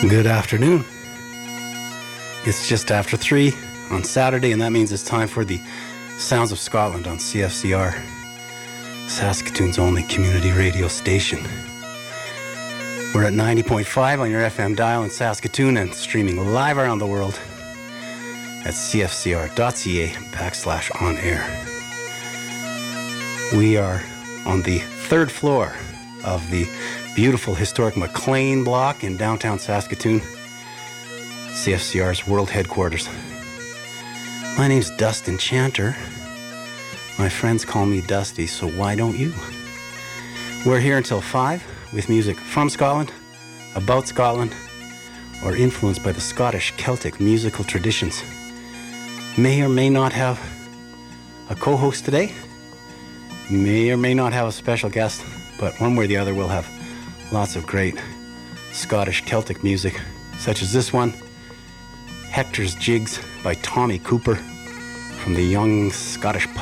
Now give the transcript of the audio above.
Good afternoon. It's just after 3 on Saturday, and that means it's time for the Sounds of Scotland on CFCR, Saskatoon's only community radio station. We're at 90.5 on your FM dial in Saskatoon and streaming live around the world at cfcr.ca/on-air. We are on the third floor of the beautiful historic McLean block in downtown Saskatoon, CFCR's world headquarters. My name's Dustin Chanter. My friends call me Dusty, so why don't you? We're here until 5 with music from Scotland, about Scotland, or influenced by the Scottish Celtic musical traditions. May or may not have a co-host today, may or may not have a special guest, but one way or the other we'll have lots of great Scottish Celtic music, such as this one, Hector's Jigs by Tommy Cooper from the Young Scottish